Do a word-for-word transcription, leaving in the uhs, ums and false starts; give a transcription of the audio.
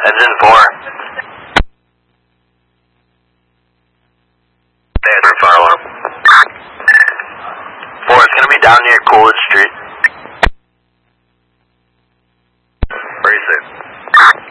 Engine four. Fire alarm. Four, it's gonna be down near Coolidge Street.